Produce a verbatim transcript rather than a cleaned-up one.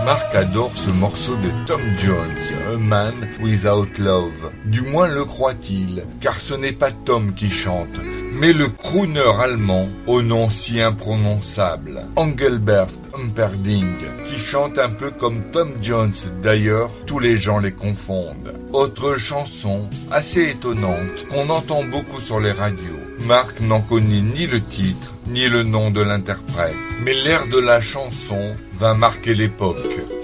Marc adore ce morceau de Tom Jones, A Man Without Love. Du moins le croit-il, car ce n'est pas Tom qui chante, mais le crooner allemand au nom si imprononçable, Engelbert Humperdinck, qui chante un peu comme Tom Jones. D'ailleurs, tous les gens les confondent. Autre chanson assez étonnante qu'on entend beaucoup sur les radios. Marc n'en connaît ni le titre, ni le nom de l'interprète. Mais l'air de la chanson va marquer l'époque.